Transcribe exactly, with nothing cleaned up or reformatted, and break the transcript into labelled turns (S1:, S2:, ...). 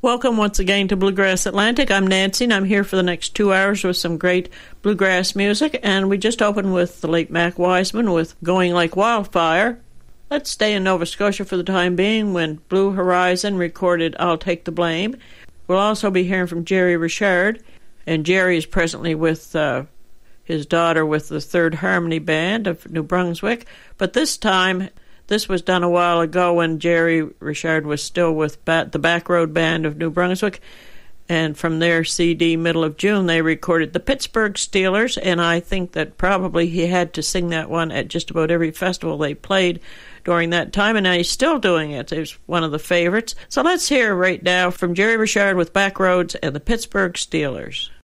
S1: Welcome once again to Bluegrass Atlantic. I'm Nancy, and I'm here for the next two hours with some great bluegrass music. And we just opened with the late Mac Wiseman with Going Like Wildfire. Let's stay in Nova Scotia for the time being when Blue Horizon recorded I'll Take the Blame. We'll also be hearing from Jerry Richard, and Jerry is presently with uh, his daughter with the Third Harmony Band of New Brunswick. But this time, this was done a while ago when Jerry Richard was still with Bat- the Backroad Band of New Brunswick. And from their C D, middle of June, they recorded the Pittsburgh Steelers, and I think that probably he had to sing that one at just about every festival they played during that time, and now he's still doing it. It's one of the favorites. So let's hear right now from Jerry Richard with Backroads and the Pittsburgh Steelers.